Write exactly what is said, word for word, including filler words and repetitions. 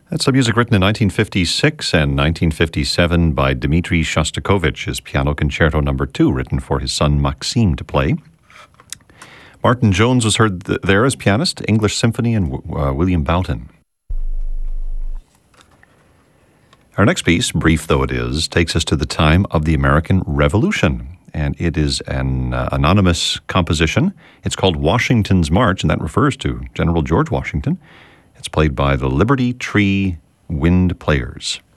That's some music written in nineteen fifty-six and nineteen fifty-seven by Dmitri Shostakovich, his Piano Concerto Number Two, written for his son Maxim to play. Martin Jones was heard th- there as pianist, English Symphony, and uh, William Boughton. Our next piece, brief though it is, takes us to the time of the American Revolution, and it is an uh, anonymous composition. It's called Washington's March, and that refers to General George Washington. It's played by the Liberty Tree Wind Players.